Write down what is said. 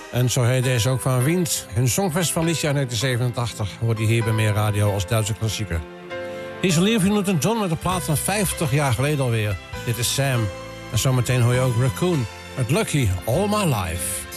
En zo heet deze ook van Wiend. Hun songfestivalliedje uit 1987 hoorde je hier bij Meer Radio als Duitse klassieker. Hier is Olivia Newton-John met een plaat van 50 jaar geleden alweer. Dit is Sam. En zometeen hoor je ook Raccoon met Lucky All My Life.